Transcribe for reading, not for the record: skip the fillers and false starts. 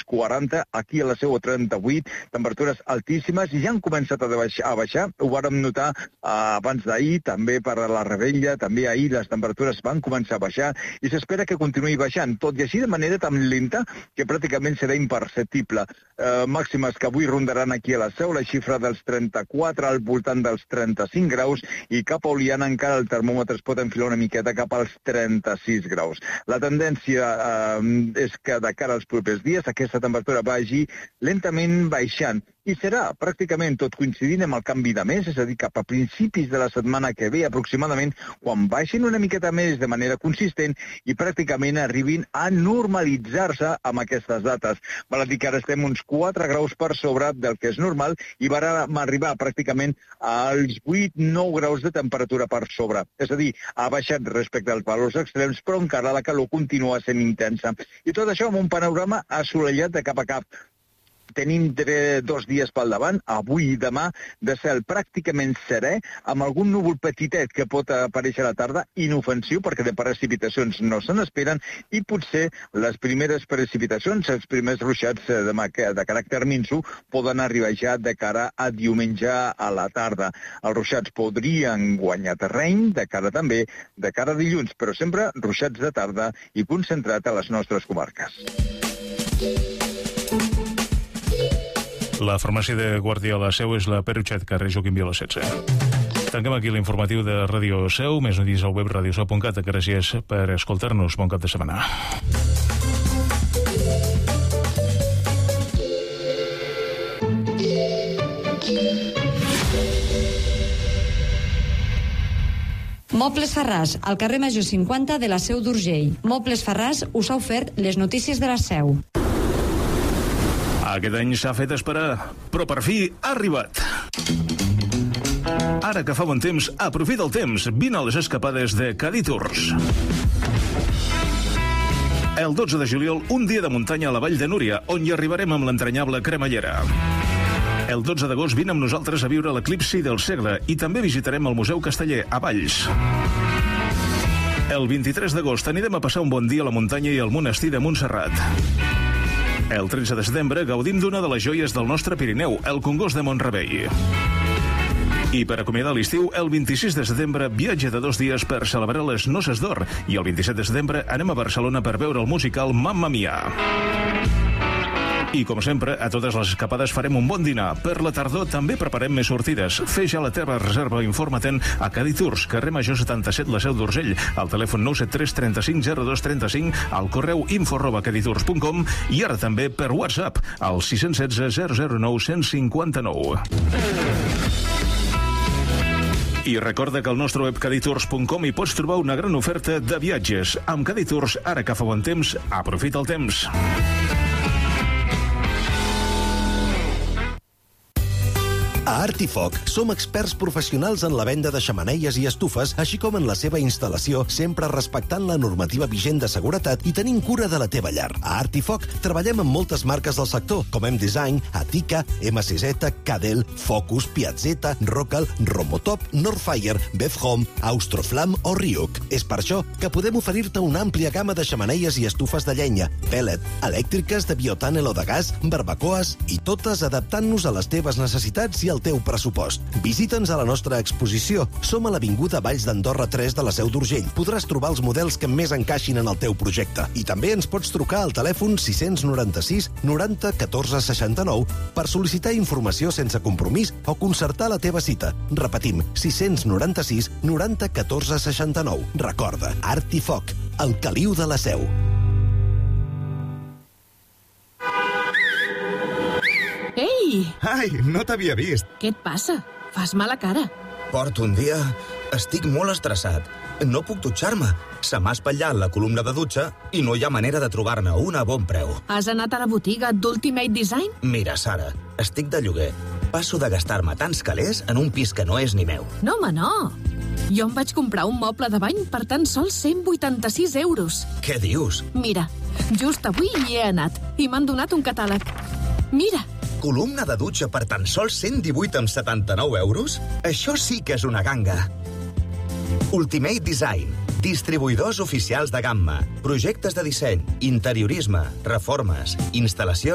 40, aquí a la Seu 38, temperatures altíssimes i ja han començat a baixar. Ho vàrem notar abans d'ahir, també per a la Rebella, també ahir les temperatures van començar a baixar i s'espera que continuï baixant, tot i així de manera tan lenta que pràcticament serà imperceptible. Màximes que avui rondaran aquí a la Seu, la xifra dels 34 al voltant dels 35 graus i cap a Oliana encara el termòmetre es pot enfilar una miqueta cap als 36 graus. La tendència és que de cara als propers dies aquesta temperatura vagi lentament baixant i serà pràcticament tot coincidint amb el canvi de mes, és a dir, cap a principis de la setmana que ve aproximadament, quan baixin una miqueta més de manera consistent i pràcticament arribin a normalitzar-se amb aquestes dates. Val a dir que ara estem uns 4 graus per sobre del que és normal i vam arribar pràcticament als 8-9 graus de temperatura per sobre. És a dir, ha baixat respecte als valors extrems, però encara la calor continua sent intensa. I tot això amb un panorama assolellat de cap a cap. Tenim 2 dies pel davant, avui i demà, de cel pràcticament serè, amb algun núvol petitet que pot aparèixer a la tarda, inofensiu, perquè de precipitacions no se n'esperen, i potser les primeres precipitacions, els primers ruixats de caràcter minso, poden arribar ja de cara a diumenge a la tarda. Els ruixats podrien guanyar terreny, de cara també, de cara a dilluns, però sempre ruixats de tarda i concentrat a les nostres comarques. La farmàcia de Guardiola Seu és la Perutxet, carrer Joaquim Viola 16. Tanquem aquí l'informatiu de Ràdio Seu, més notícies al web radioseu.cat. Gràcies per escoltar-nos. Bon cap de setmana. Mobles Farràs, al carrer Major 50 de la Seu d'Urgell. Mobles Farràs us ha ofert les notícies de la Seu. Aquest any s'ha fet esperar, però per fi ha arribat. Ara que fa bon temps, aprofita el temps. Vine a les escapades de Caditours. El 12 de juliol, un dia de muntanya a la Vall de Núria, on hi arribarem amb l'entranyable cremallera. El 12 d'agost vine amb nosaltres a viure l'eclipsi del segle i també visitarem el Museu Casteller, a Valls. El 23 d'agost anirem a passar un bon dia a la muntanya i al monestir de Montserrat. El 13 de setembre gaudim d'una de les joies del nostre Pirineu, el Congost de Mont-rebei. I per acomiadar l'estiu, el 26 de setembre viatge de 2 dies per celebrar les Noces d'Or i el 27 de setembre anem a Barcelona per veure el musical Mamma Mia. I, com sempre, a totes les escapades farem un bon dinar. Per la tardor també preparem més sortides. Fes ja la teva reserva, informa-te'n a Caditours, carrer Major 77, la Seu d'Urgell, al telèfon 973 35 02 35, al correu info@caditours.com i ara també per WhatsApp, al 616 009 159. I recorda que al nostre web caditours.com hi pots trobar una gran oferta de viatges. Amb Caditours, ara que fa bon temps, aprofita el temps. A Artifoc som experts professionals en la venda de xemeneies i estufes, així com en la seva instal·lació, sempre respectant la normativa vigent de seguretat i tenint cura de la teva llar. A Artifoc treballem amb moltes marques del sector, com M-Design, Atica, MCZ, Cadel, Focus, Piazzetta, Rocal, Romotop, Northfire, Bevhome, Austroflam o Ryuk. És per això que podem oferir-te una àmplia gamma de xemeneies i estufes de llenya, pellet, elèctriques, de biotànel o de gas, barbacoes i totes adaptant-nos a les teves necessitats i al teu pressupost. Visita'ns a la nostra exposició. Som a l'Avinguda Valls d'Andorra 3 de la Seu d'Urgell. Podràs trobar els models que més encaixin en el teu projecte. I també ens pots trucar al telèfon 696 90 14 69 per sol·licitar informació sense compromís o concertar la teva cita. Repetim, 696 90 14 69. Recorda, Artifoc, el caliu de la Seu. Ei! Ai, no t'havia vist. Què et passa? Fas mala cara. Porto un dia... Estic molt estressat. No puc dutxar-me. Se m'ha espatllat la columna de dutxa i no hi ha manera de trobar-ne una a bon preu. Has anat a la botiga d'Ultimate Design? Mira, Sara, estic de lloguer. Passo de gastar-me tants calés en un pis que no és ni meu. No, home, no. Jo em vaig comprar un moble de bany per tan sols 186 euros. Què dius? Mira, just avui hi he anat i m'han donat un catàleg. Mira. Columna de dutxa per tan sols 118,79 euros? Això sí que és una ganga. Ultimate Design. Distribuïdors oficials de gamma. Projectes de disseny, interiorisme, reformes, instal·lacions